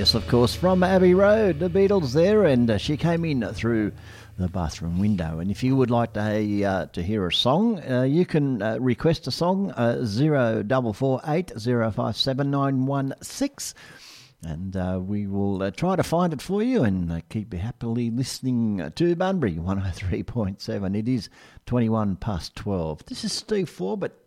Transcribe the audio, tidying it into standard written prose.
Yes, of course, from Abbey Road, the Beatles there, and she came in through the bathroom window. And if you would like to hear a song, you can request a song, 0448 057 916, and we will try to find it for you and keep you happily listening to Bunbury 103.7. It is 21 past 12. This is Steve Forbett.